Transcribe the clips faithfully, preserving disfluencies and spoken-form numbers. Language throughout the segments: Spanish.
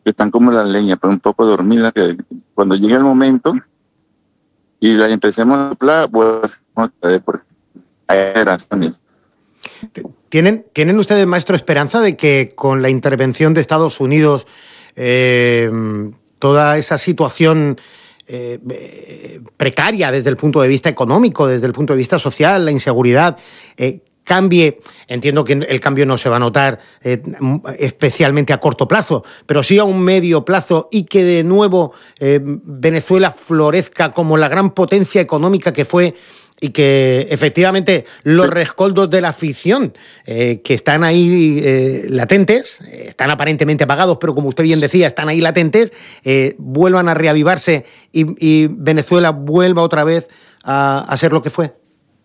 que están como las leñas, pero un poco dormidas, que cuando llegue el momento y la empecemos a soplar, pues, porque hay razones. ¿Tienen, ¿Tienen ustedes, maestro, esperanza de que con la intervención de Estados Unidos eh, toda esa situación eh, eh, precaria desde el punto de vista económico, desde el punto de vista social, la inseguridad, eh, cambie? Entiendo que el cambio no se va a notar eh, especialmente a corto plazo, pero sí a un medio plazo, y que de nuevo eh, Venezuela florezca como la gran potencia económica que fue, y que efectivamente los rescoldos de la afición eh, que están ahí eh, latentes, eh, están aparentemente apagados, pero como usted bien decía, están ahí latentes, eh, vuelvan a reavivarse y, y Venezuela vuelva otra vez a, a ser lo que fue.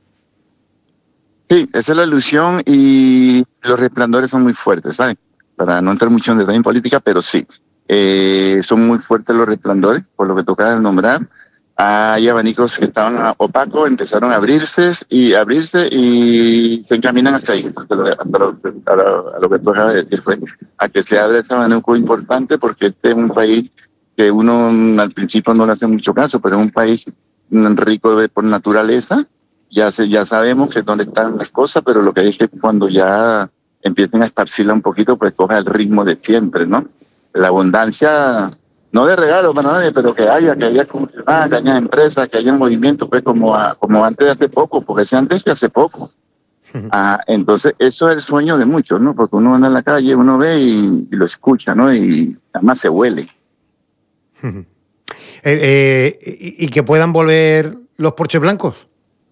Sí, esa es la ilusión, y los resplandores son muy fuertes, ¿sabes? Para no entrar mucho en detalle en política, pero sí, eh, son muy fuertes los resplandores, por lo que toca nombrar. Hay abanicos que estaban opacos, empezaron a abrirse y abrirse y se encaminan hasta ahí, hasta lo, hasta lo, a, lo, a lo que tú acabas de decir, pues, a que se abre ese abanico importante, porque este es un país que uno al principio no le hace mucho caso, pero es un país rico de, por naturaleza. Ya, se, ya sabemos que dónde están las cosas, pero lo que es que cuando ya empiecen a esparcirla un poquito, pues coja el ritmo de siempre, ¿no? La abundancia, no de regalo para nadie, pero que haya, que haya comunidad, que haya empresas, que haya movimiento, pues como, a, como antes de hace poco, porque es antes de hace poco. Ah, entonces, eso es el sueño de muchos, ¿no? Porque uno anda en la calle, uno ve y, y lo escucha, ¿no? Y además se huele. eh, eh, y, y que puedan volver los porches blancos.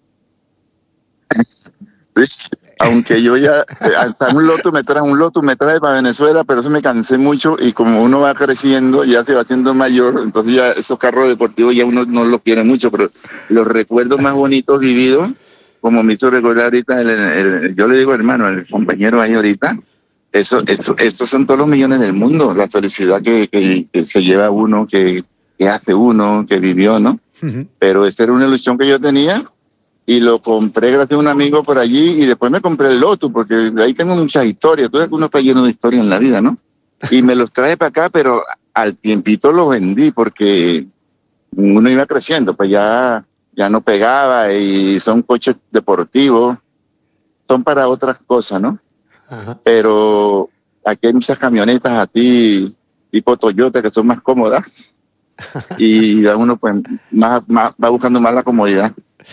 Sí, aunque yo ya, hasta un loto me trae, un loto me trae para Venezuela, pero eso me cansé mucho, y como uno va creciendo, ya se va haciendo mayor, entonces ya esos carros deportivos ya uno no los quiere mucho, pero los recuerdos más bonitos vividos, como me hizo recordar ahorita, el, el, el, yo le digo hermano, el compañero ahí ahorita, eso, esto, estos son todos los millones del mundo, la felicidad que, que, que se lleva uno, que, que hace uno, que vivió, ¿no? Uh-huh. Pero esta era una ilusión que yo tenía, y lo compré gracias a un amigo por allí, y después me compré el Lotus, porque ahí tengo muchas historias. Tú sabes que uno está lleno de historias en la vida, ¿no? Y me los traje para acá, pero al tiempito los vendí, porque uno iba creciendo, pues ya, ya no pegaba, y son coches deportivos, son para otras cosas, ¿no? Ajá. Pero aquí hay muchas camionetas así, tipo Toyota, que son más cómodas, y uno pues más, más, va buscando más la comodidad.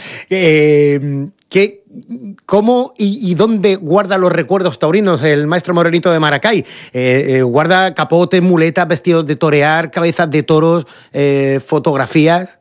Eh, ¿qué, ¿Cómo y, y dónde guarda los recuerdos taurinos el maestro Morenito de Maracay? Eh, eh, ¿Guarda capotes, muletas, vestidos de torear, cabezas de toros, eh, fotografías?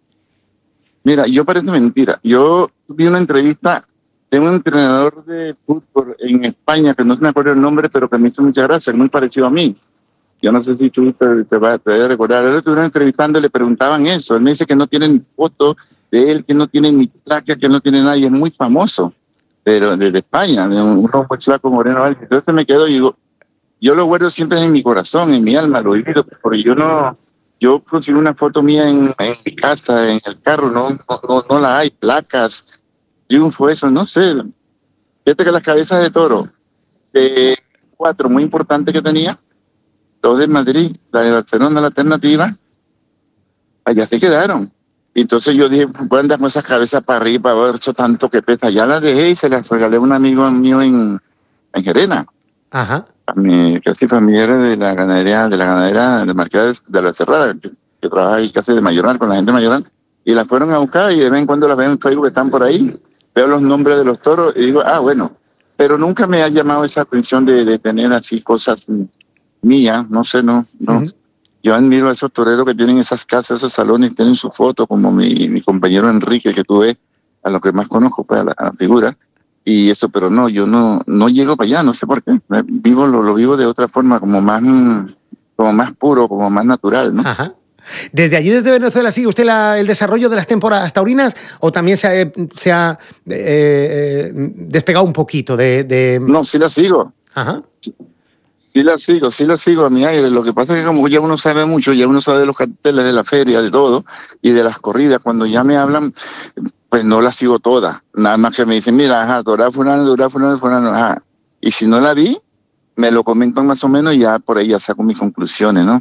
Mira, yo parece mentira. Yo vi una entrevista de un entrenador de fútbol en España, que no se me acuerdo el nombre, pero que me hizo mucha gracia, muy parecido a mí. Yo no sé si tú te, te vas a recordar. Él estuvieron entrevistando y le preguntaban eso. Él me dice que no tienen fotos de él, que no tiene ni placa, que no tiene nadie, es muy famoso, pero desde España, de un rompo flaco moreno. Entonces me quedo y digo, yo lo guardo siempre en mi corazón, en mi alma, lo he vivido, porque yo no, yo consigo una foto mía en, en mi casa, en el carro, no, no, no, no la hay, placas, triunfo, eso, no sé. Fíjate que las cabezas de toro, de cuatro muy importantes que tenía, dos de Madrid, la de Barcelona, la alternativa, allá se quedaron. Entonces yo dije, voy a andar con esas cabezas para arriba, para ver eso tanto que pesa. Ya las dejé y se las regalé a un amigo mío en, en Gerena. Ajá. A mi casi familiar de la ganadería, de la ganadería de Marqués de la Cerrada, que, que trabaja ahí casi de mayoral, con la gente mayoral. Y las fueron a buscar, y de vez en cuando las veo en Facebook que están por ahí. Veo los nombres de los toros y digo, ah, bueno. Pero nunca me ha llamado esa atención de, de tener así cosas mías, no sé, no, no. Uh-huh. Yo admiro a esos toreros que tienen esas casas, esos salones, tienen su foto, como mi, mi compañero Enrique, que tú ves, a lo que más conozco, pues, a la, a la figura, y eso, pero no, yo no, no llego para allá, no sé por qué. Vivo, lo, lo vivo de otra forma, como más, como más puro, como más natural, ¿no? Ajá. ¿Desde allí, desde Venezuela, sigue usted la, el desarrollo de las temporadas taurinas, o también se ha, se ha eh, despegado un poquito de, de...? No, sí la sigo. Ajá. Sí la sigo, sí la sigo a mi aire. Lo que pasa es que como ya uno sabe mucho, ya uno sabe de los carteles de la feria, de todo, y de las corridas, cuando ya me hablan, pues no las sigo todas. Nada más que me dicen, mira, ajá, Torá fulano, Torá fulano, fulano, ajá. Y si no la vi, me lo comentan más o menos, y ya por ahí ya saco mis conclusiones, ¿no?